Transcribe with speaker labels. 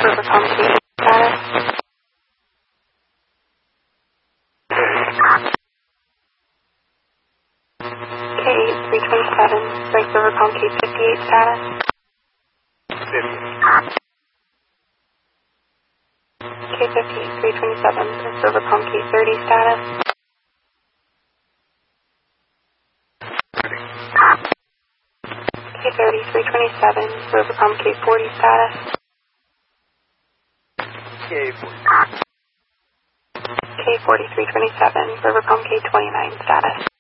Speaker 1: Rivercom K status. K327, Rice Rivercom K58 status. K58, 327, Rice Rivercom K30 status. K30, 327, Rivercom K40 status. K40, 327, Rivercom K29 status.